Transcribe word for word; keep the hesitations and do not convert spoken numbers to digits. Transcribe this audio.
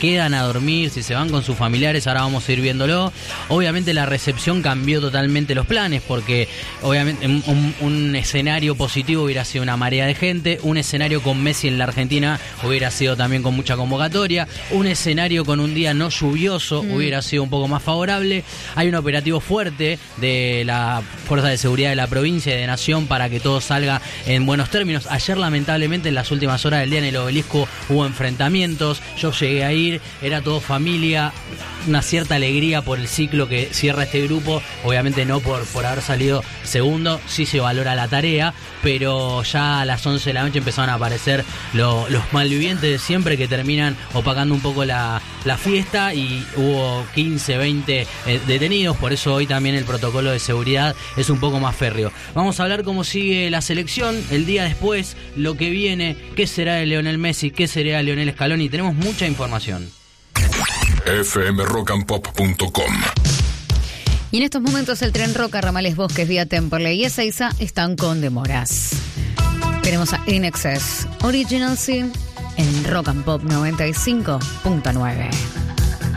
quedan a dormir, si se van con sus familiares, ahora vamos a ir viéndolo. Obviamente la recepción cambió totalmente los planes, porque obviamente un, un escenario positivo hubiera sido una marea de gente, un escenario con Messi en la Argentina hubiera sido también con mucha convocatoria, un escenario con un día no lluvioso mm. hubiera sido un poco más favorable. Hay un operativo fuerte de la Fuerza de Seguridad de la provincia y de Nación para que todo salga en buenos términos. Ayer lamentablemente en las últimas horas del día en el Obelisco hubo enfrentamientos, yo llegué a ir, era todo familia, una cierta alegría por el ciclo que cierra este grupo, obviamente no por, por haber salido segundo, sí se valora la tarea, pero ya a las once de la noche empezaron a aparecer lo, los malvivientes de siempre que terminan opacando un poco la, la fiesta, y hubo quince, veinte eh, detenidos, por eso hoy también el protocolo de seguridad es un poco más férreo. Vamos a hablar cómo sigue la selección, el día después, lo que viene, qué será de Lionel Messi, qué será de Lionel Scaloni, tenemos mucha información. F M rock and pop punto com. Y en estos momentos el tren Roca, Ramales Bosques, vía Temperley y Ezeiza están con demoras. Tenemos a In Excess, Original Sin en Rock and Pop noventa y cinco punto nueve.